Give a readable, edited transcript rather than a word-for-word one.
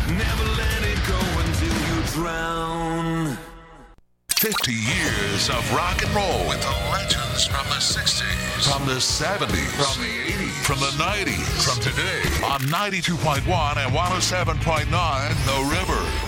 Never let it go until you drown. 50 years of rock and roll with the legends from the 60s, from the 70s, from the 80s, from the 90s, from today on 92.1 and 107.9 The River.